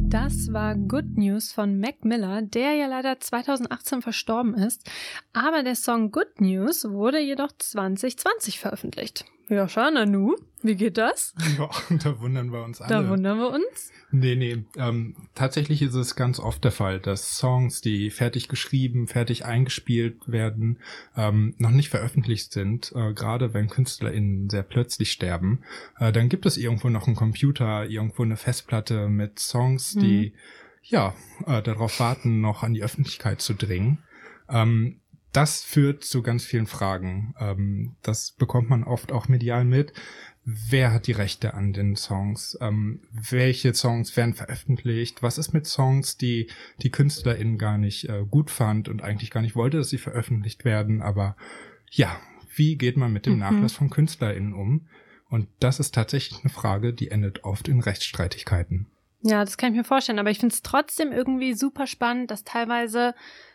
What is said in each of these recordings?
Das war Good News von Mac Miller, der ja leider 2018 verstorben ist. Aber der Song Good News wurde jedoch 2020 veröffentlicht. Ja, schau, Nanu, wie geht das? Ja, da wundern wir uns alle. Da wundern wir uns? Nee. Tatsächlich ist es ganz oft der Fall, dass Songs, die fertig geschrieben, fertig eingespielt werden, noch nicht veröffentlicht sind. Gerade wenn KünstlerInnen sehr plötzlich sterben. Dann gibt es irgendwo noch einen Computer, irgendwo eine Festplatte mit Songs, die darauf warten, noch an die Öffentlichkeit zu dringen. Das führt zu ganz vielen Fragen. Das bekommt man oft auch medial mit. Wer hat die Rechte an den Songs? Welche Songs werden veröffentlicht? Was ist mit Songs, die KünstlerInnen gar nicht gut fand und eigentlich gar nicht wollte, dass sie veröffentlicht werden? Aber ja, wie geht man mit dem Nachlass von KünstlerInnen um? Und das ist tatsächlich eine Frage, die endet oft in Rechtsstreitigkeiten. Ja, das kann ich mir vorstellen. Aber ich finde es trotzdem irgendwie super spannend, dass teilweise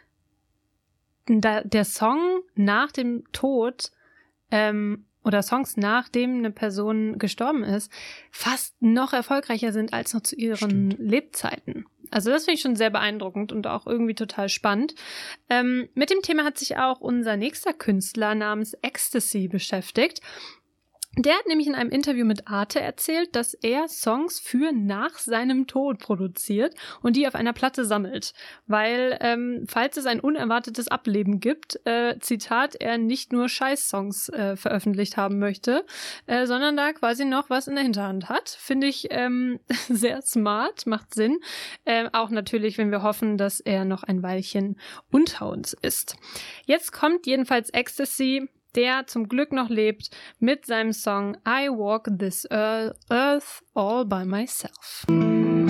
der Song nach dem Tod oder Songs, nachdem eine Person gestorben ist, fast noch erfolgreicher sind als noch zu ihren Lebzeiten. Also das finde ich schon sehr beeindruckend und auch irgendwie total spannend. Mit dem Thema hat sich auch unser nächster Künstler namens Ecstasy beschäftigt. Der hat nämlich in einem Interview mit Arte erzählt, dass er Songs für nach seinem Tod produziert und die auf einer Platte sammelt. Weil, falls es ein unerwartetes Ableben gibt, Zitat, er nicht nur Scheiß-Songs veröffentlicht haben möchte, sondern da quasi noch was in der Hinterhand hat. Finde ich sehr smart, macht Sinn. Auch natürlich, wenn wir hoffen, dass er noch ein Weilchen unter uns ist. Jetzt kommt jedenfalls Ecstasy, der zum Glück noch lebt, mit seinem Song I Walk This Earth All By Myself.